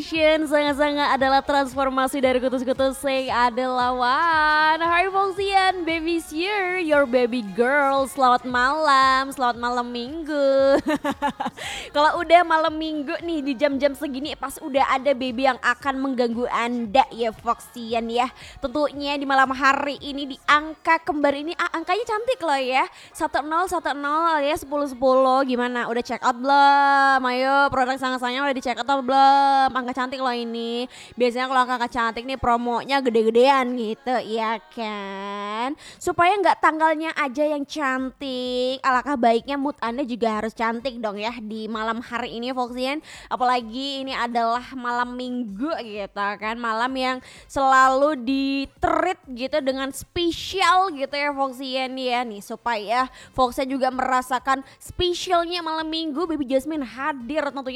Sangat-sangat adalah transformasi dari kutus-kutus say adalah one. Hai Foxian, baby's here, your baby girl. Selamat malam minggu. Kalau udah malam minggu nih di jam-jam segini pas udah ada baby yang akan mengganggu Anda ya Foxian ya. Tentunya di malam hari ini di angka kembar ini angkanya cantik loh ya. 1010 alias 1010. Gimana? Udah check out belum? Ayo produk sangat-sayang udah di check out atau belum? Angka cantik loh ini. Biasanya kalau angka cantik nih promonya gede-gedean gitu ya kan. Supaya nggak tanggalnya aja yang cantik, alangkah baiknya mood Anda juga harus cantik dong ya di malam hari ini Foxian. Apalagi ini adalah malam minggu gitu kan, malam yang selalu di-treat gitu dengan spesial gitu ya Foxian ya nih, supaya Foxian juga merasakan spesialnya malam minggu. Baby Jasmine hadir tentunya